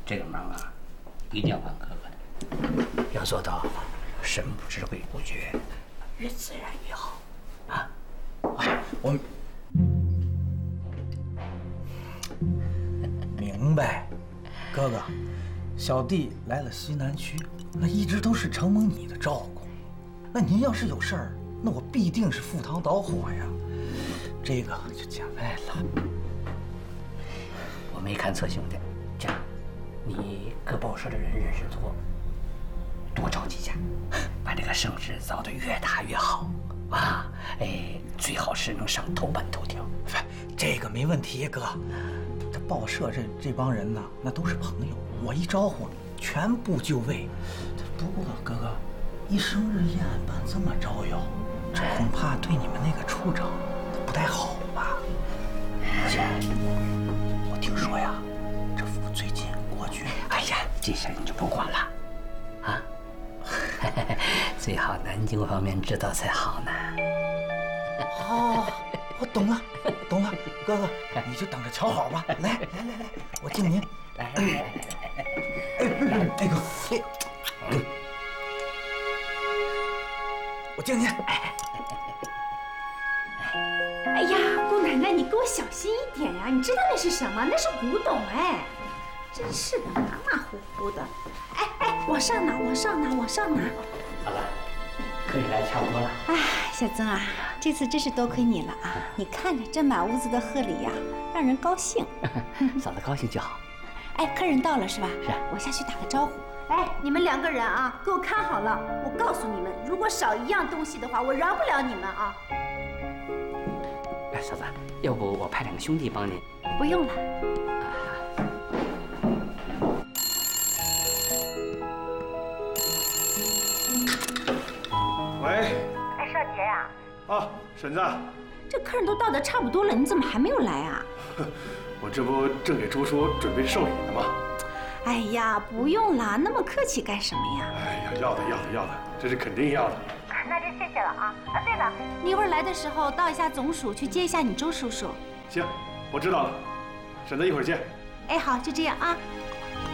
这个忙啊，一定要帮哥哥的，要做到神不知鬼不觉，越自然越好啊！ 我明白，哥哥，小弟来了西南区，那一直都是承蒙你的照顾。那您要是有事儿，那我必定是赴汤蹈火呀。这个就见外了。 我没看错兄弟，这样，你各报社的人认识多找几家，把这个盛世造得越大越好啊！哎，最好是能上头版头条。 这个没问题，哥。这报社这帮人呢，那都是朋友，我一招呼，全部就位。不过哥哥，一生日宴办这么招摇，这恐怕对你们那个处长不太好吧？而且我听说呀，这府最近国军…… 哎呀，这事你就不管了，啊？最好南京方面知道才好呢。 哦，我懂了，哥哥，你就等着瞧好吧。来，我敬您。来，哎哥，我敬您。 哎呀，姑奶奶，你给我小心一点呀！你知道那是什么？那是古董哎，真是的，马虎虎的。哎，往上拿！ 好了，可以来差不多了。 哎，小曾啊，这次真是多亏你了啊！你看着这满屋子的贺礼呀，让人高兴。 嫂子高兴就好。 哎，客人到了是吧？ 是啊。 我下去打个招呼。哎，你们2个人啊，给我看好了！我告诉你们，如果少一样东西的话，我饶不了你们啊！ 哎，嫂子，要不我派2个兄弟帮你？ 不用了。 喂。 哎，少杰呀。 啊，婶子。 这客人都到的差不多了，你怎么还没有来啊？ 我这不正给周叔准备寿礼呢吗？ 哎呀，不用了，那么客气干什么呀？ 哎呀，要的，这是肯定要的。 那就谢谢了啊！啊，对了，你一会儿来的时候到一下总署去接一下你周叔叔。 行，我知道了，婶子一会儿见。 哎，好，就这样啊。